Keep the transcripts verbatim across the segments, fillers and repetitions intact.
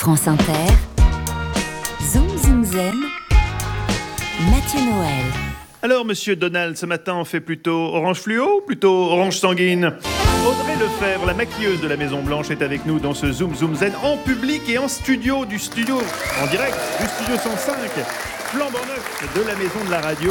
France Inter, Zoom Zoom Zen, Mathieu Noël. Alors, monsieur Donald, ce matin, on fait plutôt orange fluo ou plutôt orange sanguine ? Audrey Lefebvre, la maquilleuse de la Maison Blanche, est avec nous dans ce Zoom Zoom Zen en public et en studio, du studio, en direct, du studio cent cinq, flambant neuf de la Maison de la Radio.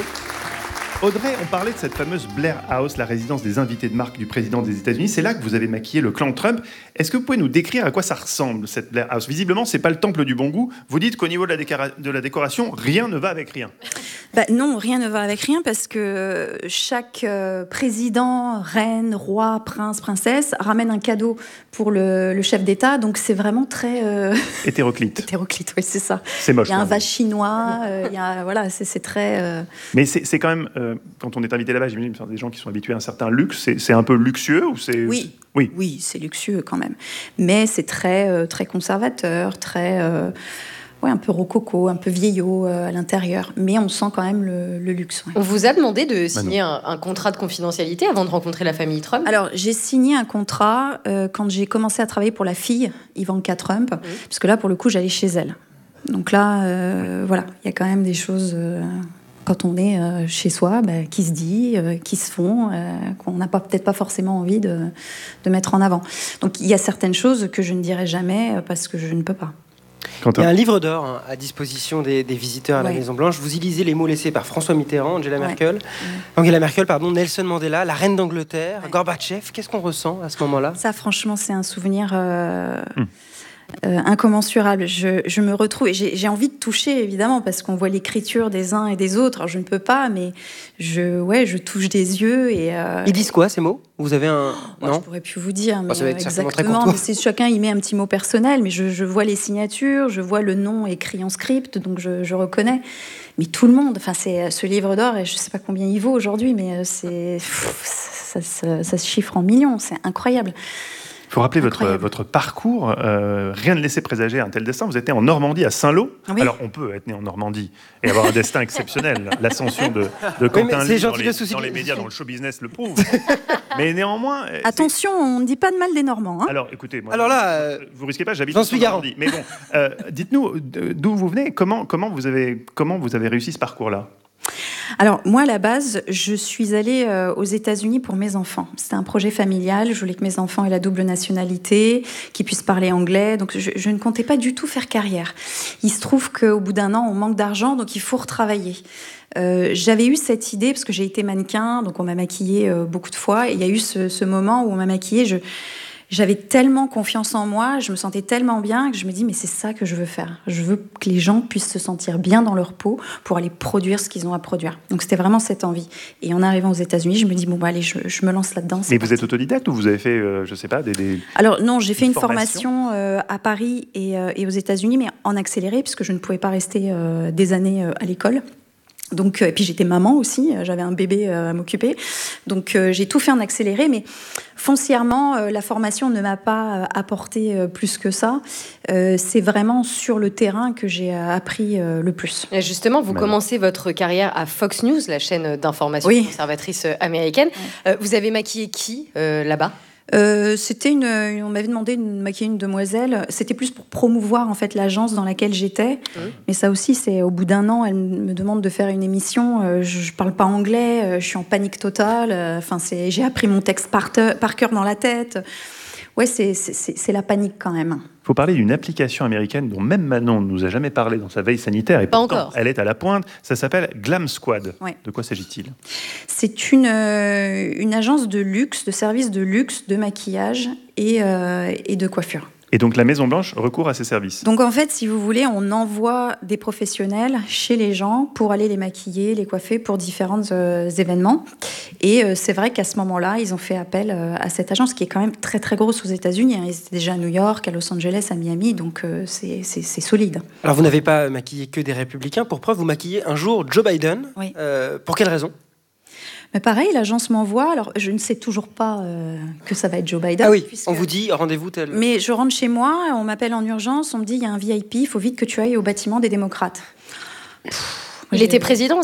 Audrey, on parlait de cette fameuse Blair House, la résidence des invités de marque du président des États-Unis. C'est là que vous avez maquillé le clan Trump. Est-ce que vous pouvez nous décrire à quoi ça ressemble, cette Blair House ? Visiblement, c'est pas le temple du bon goût. Vous dites qu'au niveau de la, décora- de la décoration, rien ne va avec rien. Bah non, rien ne va avec rien parce que chaque euh, président, reine, roi, prince, princesse ramène un cadeau pour le, le chef d'État. Donc c'est vraiment très... Euh... Hétéroclite. Hétéroclite, oui, c'est ça. C'est moche. Il y a un vase chinois, euh, il y a, voilà, c'est, c'est très... Euh... Mais c'est, c'est quand même... Euh, quand on est invité là-bas, j'imagine des gens qui sont habitués à un certain luxe. C'est, c'est un peu luxueux ou c'est... Oui. Oui. Oui, c'est luxueux quand même. Mais c'est très, euh, très conservateur, très... Euh... Ouais, un peu rococo, un peu vieillot euh, à l'intérieur, mais on sent quand même le, le luxe. Ouais. On vous a demandé de signer un, un contrat de confidentialité avant de rencontrer la famille Trump ? Alors, j'ai signé un contrat euh, quand j'ai commencé à travailler pour la fille, Ivanka Trump, mmh. parce que là, pour le coup, j'allais chez elle. Donc là, euh, voilà, il y a quand même des choses... Euh, quand on est euh, chez soi, bah, qui se dit, euh, qui se font, euh, qu'on n'a pas, peut-être pas forcément envie de, de mettre en avant. Donc, il y a certaines choses que je ne dirai jamais parce que je ne peux pas. Il y a un livre d'or hein, à disposition des, des visiteurs à la ouais. Maison Blanche. Vous y lisez les mots laissés par François Mitterrand, Angela ouais. Merkel, ouais. Angela Merkel, pardon, Nelson Mandela, la reine d'Angleterre, ouais. Gorbatchev. Qu'est-ce qu'on ressent à ce moment-là ? Ça, franchement, c'est un souvenir euh, hum. euh, incommensurable. Je, je me retrouve et j'ai, j'ai envie de toucher, évidemment, parce qu'on voit l'écriture des uns et des autres. Alors, je ne peux pas, mais je, ouais, je touche des yeux. Et, euh... Ils disent quoi, ces mots ? Vous avez un... Oh, non je pourrais plus vous dire, mais oh, ça va être exactement. Mais c'est, chacun y met un petit mot personnel, mais je, je vois les signatures, je vois le nom écrit en script, donc je, je reconnais. Mais tout le monde, enfin, c'est ce livre d'or, et je sais pas combien il vaut aujourd'hui, mais c'est, ça, ça, ça se chiffre en millions, c'est incroyable. Il faut rappeler votre, votre parcours. Euh, rien ne laissait présager un tel destin. Vous êtes né en Normandie, à Saint-Lô. Oui. Alors, on peut être né en Normandie et avoir un destin exceptionnel. L'ascension de, de Quentin Lee dans, les, dans les médias, dans le show business le prouve. Mais néanmoins... Attention, c'est... on ne dit pas de mal des Normands. Hein. Alors, écoutez, moi, Alors là, euh, vous risquez pas, j'habite en Normandie. Mais bon, euh, dites-nous d'où vous venez. Comment, comment, vous avez, comment vous avez réussi ce parcours-là ? Alors, moi, à la base, je suis allée euh, aux États-Unis pour mes enfants. C'était un projet familial. Je voulais que mes enfants aient la double nationalité, qu'ils puissent parler anglais. Donc, je, je ne comptais pas du tout faire carrière. Il se trouve qu'au bout d'un an, on manque d'argent, donc il faut retravailler. Euh, j'avais eu cette idée, parce que j'ai été mannequin, donc on m'a maquillée euh, beaucoup de fois. Et il y a eu ce, ce moment où on m'a maquillée. Je... J'avais tellement confiance en moi, je me sentais tellement bien que je me dis mais c'est ça que je veux faire. Je veux que les gens puissent se sentir bien dans leur peau pour aller produire ce qu'ils ont à produire. Donc c'était vraiment cette envie. Et en arrivant aux États-Unis, je me dis bon bah allez, je, je me lance là-dedans. Mais parti. Vous êtes autodidacte ou vous avez fait, euh, je sais pas, des, des Alors non, j'ai fait une formation, formation euh, à Paris et, euh, et aux États-Unis, mais en accéléré puisque je ne pouvais pas rester euh, des années euh, à l'école. Donc, euh, et puis j'étais maman aussi, j'avais un bébé euh, à m'occuper. Donc euh, j'ai tout fait en accéléré, mais foncièrement, euh, la formation ne m'a pas euh, apporté euh, plus que ça. Euh, c'est vraiment sur le terrain que j'ai euh, appris euh, le plus. Et justement, vous Mais... commencez votre carrière à Fox News, la chaîne d'information oui. conservatrice américaine. Oui. Euh, vous avez maquillé qui euh, là-bas ? Euh, c'était une, on m'avait demandé de maquiller une demoiselle. C'était plus pour promouvoir en fait l'agence dans laquelle j'étais. Mmh. Mais ça aussi, c'est au bout d'un an, elle me demande de faire une émission. Euh, je, je parle pas anglais, euh, je suis en panique totale. Enfin, c'est, j'ai appris mon texte par, te, par cœur dans la tête. Ouais, c'est, c'est, c'est, c'est la panique quand même. Il faut parler d'une application américaine dont même Manon ne nous a jamais parlé dans sa veille sanitaire. Et pas pourtant, encore. Elle est à la pointe. Ça s'appelle Glam Squad. Ouais. De quoi s'agit-il ? C'est une, euh, une agence de luxe, de services de luxe, de maquillage et, euh, et de coiffure. Et donc la Maison Blanche recourt à ces services. Donc en fait, si vous voulez, on envoie des professionnels chez les gens pour aller les maquiller, les coiffer pour différents euh, événements. Et euh, c'est vrai qu'à ce moment-là, ils ont fait appel euh, à cette agence qui est quand même très très grosse aux États-Unis. Hein. Ils étaient déjà à New York, à Los Angeles, à Miami, donc euh, c'est, c'est, c'est solide. Alors vous n'avez pas maquillé que des républicains. Pour preuve, vous maquillez un jour Joe Biden. Oui. Euh, pour quelle raison ? Mais pareil, l'agence m'envoie. Alors, je ne sais toujours pas euh, que ça va être Joe Biden. Ah oui, puisque... on vous dit rendez-vous tel. Mais je rentre chez moi, on m'appelle en urgence, on me dit il y a un V I P, il faut vite que tu ailles au bâtiment des démocrates. Pff, il j'ai... était président à ce moment-là ?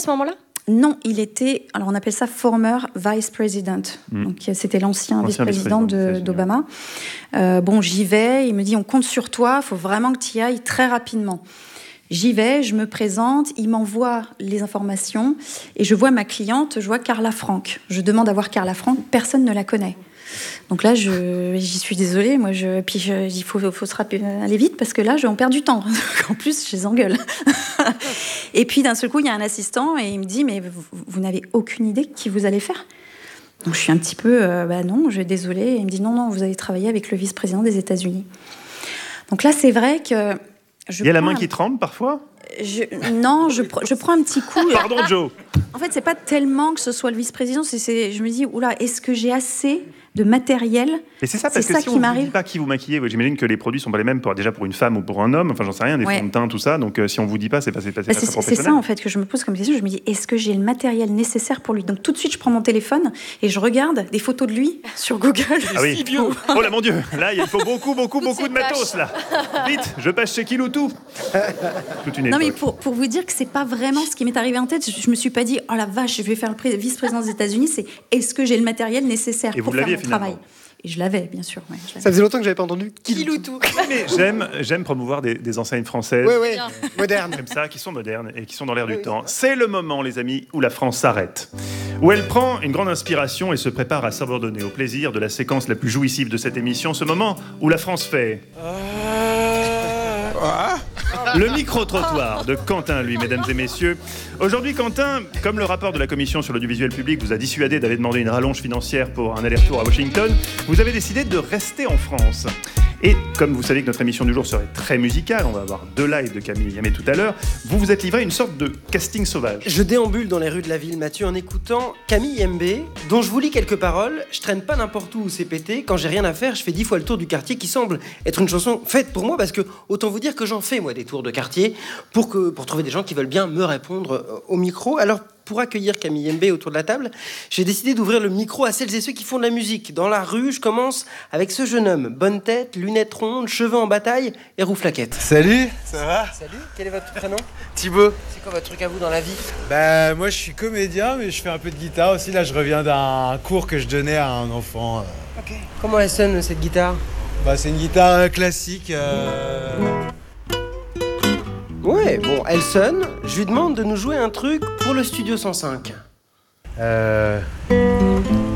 Non, il était, alors on appelle ça former vice president. Mmh. Donc c'était l'ancien, l'ancien vice-président, vice-président de, d'Obama. Euh, bon, j'y vais, il me dit on compte sur toi, il faut vraiment que tu y ailles très rapidement. J'y vais, je me présente, il m'envoie les informations et je vois ma cliente, je vois Carla Frank. Je demande à voir Carla Frank, personne ne la connaît. Donc là, je, j'y suis désolée. Moi, je, puis je, il faut, faut se rappeler, aller vite parce que là, je, on perd du temps. En plus, je les engueule. Et puis d'un seul coup, il y a un assistant et il me dit mais vous, vous n'avez aucune idée de qui vous allez faire. Donc je suis un petit peu euh, bah non, je suis désolée. Et il me dit non non, vous allez travailler avec le vice-président des États-Unis. Donc là, c'est vrai que je il y a la main un... qui tremble parfois. Je, non, je, je prends un petit coup. Pardon, Joe. En fait, c'est pas tellement que ce soit le vice-président. C'est, c'est, je me dis, oula, est-ce que j'ai assez de matériel? Et c'est ça, parce c'est que ça si qui on m'arrive. ne dit pas qui vous maquillez, j'imagine que les produits sont pas les mêmes pour, déjà pour une femme ou pour un homme. Enfin, j'en sais rien, des ouais. fonds de teint, tout ça. Donc, euh, si on vous dit pas, c'est pas, c'est pas, c'est bah, pas c'est, très c'est professionnel. ça en fait que je me pose comme question. Je me dis, est-ce que j'ai le matériel nécessaire pour lui? Donc tout de suite, je prends mon téléphone et je regarde des photos de lui sur Google. Ah oui. Oh là, mon Dieu, là, il faut beaucoup, beaucoup, beaucoup de matos là. Vite, je passe chez Kiloutou. Toute une non époque. mais pour, pour vous dire que c'est pas vraiment ce qui m'est arrivé en tête. Je, je me suis pas dit, oh la vache, je vais faire le vice-président des États-Unis. C'est est-ce que j'ai le matériel nécessaire et pour vous faire mon finalement. travail? Et je l'avais, bien sûr. Ouais, je l'avais. Ça faisait longtemps que j'avais pas entendu Kiloutou. Mais j'aime, j'aime promouvoir des, des enseignes françaises. Oui, oui, modernes. Comme ça, qui sont modernes et qui sont dans l'air oui, du temps. C'est le moment, les amis, où la France s'arrête. Où elle prend une grande inspiration et se prépare à s'abandonner au plaisir de la séquence la plus jouissive de cette émission. Ce moment où la France fait... Le micro-trottoir de Quentin, lui, mesdames et messieurs. Aujourd'hui, Quentin, comme le rapport de la Commission sur l'audiovisuel public vous a dissuadé d'aller demander une rallonge financière pour un aller-retour à Washington, vous avez décidé de rester en France. Et comme vous savez que notre émission du jour serait très musicale, on va avoir deux lives de Camille Yamé tout à l'heure, vous vous êtes livré à une sorte de casting sauvage. Je déambule dans les rues de la ville, Mathieu, en écoutant Camille Yamé, dont je vous lis quelques paroles. Je traîne pas n'importe où où c'est pété. Quand j'ai rien à faire, je fais dix fois le tour du quartier, qui semble être une chanson faite pour moi, parce que autant vous dire que j'en fais, moi, des tours de quartier, pour, que, pour trouver des gens qui veulent bien me répondre au micro. Alors, pour accueillir Camille Yamé autour de la table, j'ai décidé d'ouvrir le micro à celles et ceux qui font de la musique. Dans la rue, je commence avec ce jeune homme. Bonne tête, lunettes rondes, cheveux en bataille et rouflaquette. Salut, ça va? Salut, quel est votre prénom? Thibaut. C'est quoi votre truc à vous dans la vie? Bah moi je suis comédien mais je fais un peu de guitare aussi. Là je reviens d'un cours que je donnais à un enfant. Ok. Comment elle sonne cette guitare? Bah c'est une guitare classique. Euh... Ouais, bon, elle sonne. Je lui demande de nous jouer un truc pour le Studio cent cinq. Euh...